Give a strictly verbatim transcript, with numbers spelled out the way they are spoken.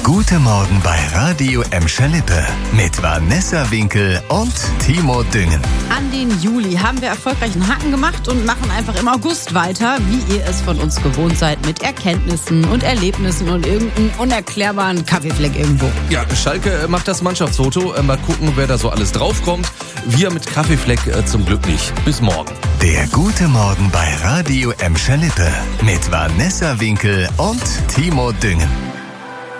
Gute Morgen bei Radio Emscher-Lippe mit Vanessa Winkel und Timo Düngen. An den Juli haben wir erfolgreich einen Haken gemacht und machen einfach im August weiter, wie ihr es von uns gewohnt seid, mit Erkenntnissen und Erlebnissen und irgendeinem unerklärbaren Kaffeefleck irgendwo. Ja, Schalke macht das Mannschaftsfoto. Mal gucken, wer da so alles draufkommt. Wir mit Kaffeefleck äh, zum Glück nicht. Bis morgen. Der Gute Morgen bei Radio Emscher-Lippe mit Vanessa Winkel und Timo Düngen.